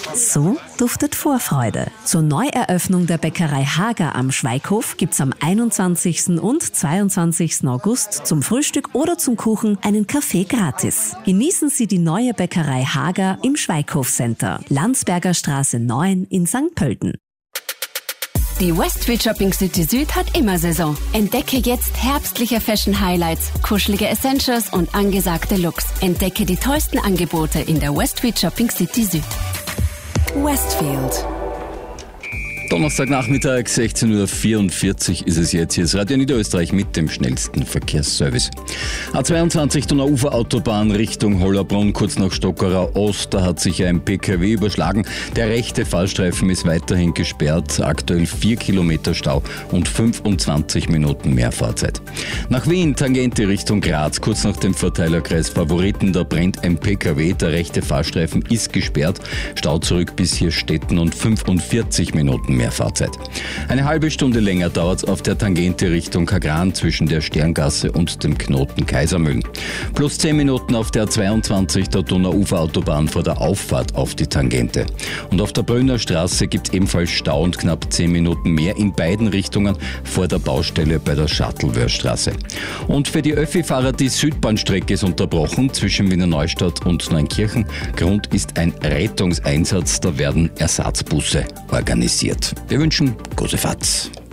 So duftet Vorfreude. Zur Neueröffnung der Bäckerei Hager am Schweighof gibt's am 21. und 22. August zum Frühstück oder zum Kuchen einen Kaffee gratis. Genießen Sie die neue Bäckerei Hager im Schweighof Center, Landsberger Straße 9 in St. Pölten. Die Westfield Shopping City Süd hat immer Saison. Entdecke jetzt herbstliche Fashion Highlights, kuschelige Essentials und angesagte Looks. Entdecke die tollsten Angebote in der Westfield Shopping City Süd. Westfield. Donnerstagnachmittag, 16:44 Uhr ist es jetzt. Hier ist Radio Niederösterreich mit dem schnellsten Verkehrsservice. A22 Donauuferautobahn Richtung Hollabrunn, kurz nach Stockerau Ost. Da hat sich ein PKW überschlagen. Der rechte Fahrstreifen ist weiterhin gesperrt. Aktuell 4 Kilometer Stau und 25 Minuten mehr Fahrzeit. Nach Wien, Tangente Richtung Graz, kurz nach dem Verteilerkreis Favoriten. Da brennt ein PKW. Der rechte Fahrstreifen ist gesperrt. Stau zurück bis hier Stetten und 45 Minuten mehr Fahrzeit. Eine halbe Stunde länger dauert es auf der Tangente Richtung Kagran zwischen der Sterngasse und dem Knoten Kaisermühlen. Plus 10 Minuten auf der 22 der Donauuferautobahn vor der Auffahrt auf die Tangente. Und auf der Brünner Straße gibt es ebenfalls Stau und knapp 10 Minuten mehr in beiden Richtungen vor der Baustelle bei der Shuttlewörstraße. Und für die Öffi-Fahrer die Südbahnstrecke ist unterbrochen zwischen Wiener Neustadt und Neunkirchen. Grund ist ein Rettungseinsatz, da werden Ersatzbusse organisiert. Wir wünschen gute Fahrt.